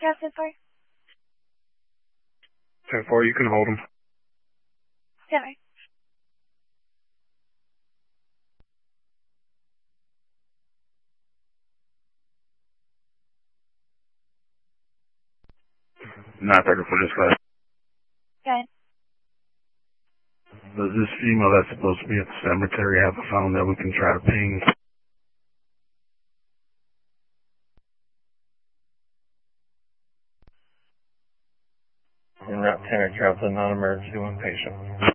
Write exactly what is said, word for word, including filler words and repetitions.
have ten four? ten four, you can hold him. Sorry. Not record for this class. Go ahead. Does this female that's supposed to be at the cemetery have a phone that we can try to ping? In Route ten, traveling non-emergency one patient.